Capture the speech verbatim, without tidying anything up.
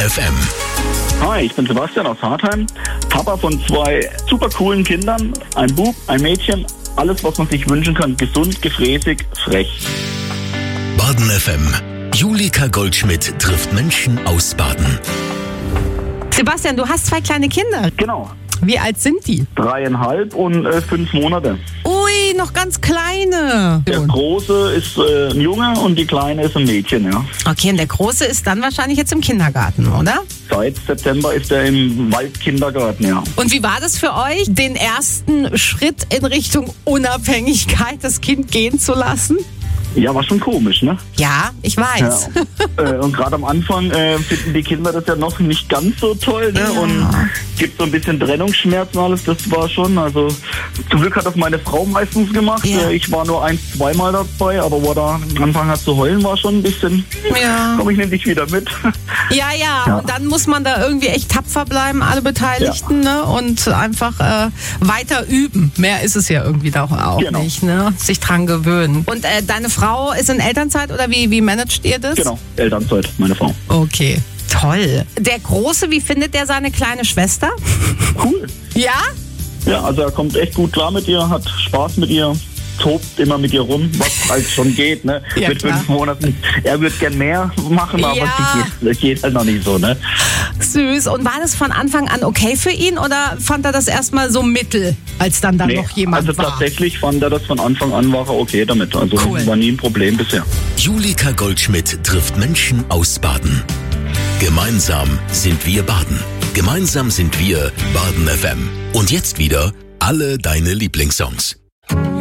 F M. Hi, ich bin Sebastian aus Hartheim, Papa von zwei super coolen Kindern, ein Bub, ein Mädchen, alles was man sich wünschen kann, gesund, gefräßig, frech. Baden F M. Julika Goldschmidt trifft Menschen aus Baden. Sebastian, du hast zwei kleine Kinder. Genau, Wie alt sind die? dreieinhalb und äh, fünf Monate. Ui, noch ganz kleine. Der Große ist äh, ein Junge und die Kleine ist ein Mädchen, ja. Okay, und der Große ist dann wahrscheinlich jetzt im Kindergarten, oder? Seit September ist er im Waldkindergarten, ja. Und wie war das für euch, den ersten Schritt in Richtung Unabhängigkeit, das Kind gehen zu lassen? Ja, war schon komisch, ne? Ja, ich weiß. Ja. äh, und gerade am Anfang äh, finden die Kinder das ja noch nicht ganz so toll, ne? Ja. Und gibt so ein bisschen Trennungsschmerzen und alles, das war schon, also zum Glück hat das meine Frau meistens gemacht. Ja. Äh, ich war nur ein, zweimal dabei, aber wo er am Anfang hat zu heulen, war schon ein bisschen, Ja. komm, ich nehme dich wieder mit. Ja, ja, Ja. und dann muss man da irgendwie echt tapfer bleiben, alle Beteiligten, ne? Und einfach äh, weiter üben. Mehr ist es ja irgendwie da auch Genau. nicht, ne? Sich dran gewöhnen. Und äh, deine Frau ist in Elternzeit oder wie, wie managt ihr das? Genau, Elternzeit, meine Frau. Okay, toll. Der Große, wie findet der seine kleine Schwester? Cool. Ja? Ja, also er kommt echt gut klar mit ihr, hat Spaß mit ihr, tobt immer mit ihr rum, was halt schon geht, ne? Ja, mit klar. fünf Monaten. Er würde gern mehr machen, aber Ja. das geht, geht halt noch nicht so, ne? Süß. Und war das von Anfang an okay für ihn oder fand er das erstmal so mittel, als dann da Nee, noch jemand also war? tatsächlich fand er das von Anfang an, war er okay damit. Also Cool. war nie ein Problem bisher. Julika Goldschmidt trifft Menschen aus Baden. Gemeinsam sind wir Baden. Gemeinsam sind wir Baden F M. Und jetzt wieder alle deine Lieblingssongs.